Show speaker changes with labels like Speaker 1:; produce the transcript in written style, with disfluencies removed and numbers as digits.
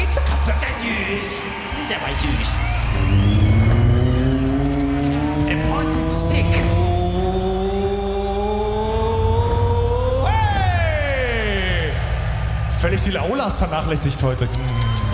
Speaker 1: Der war süß. Important Stick.
Speaker 2: Hey! Völlig die Laulas vernachlässigt heute.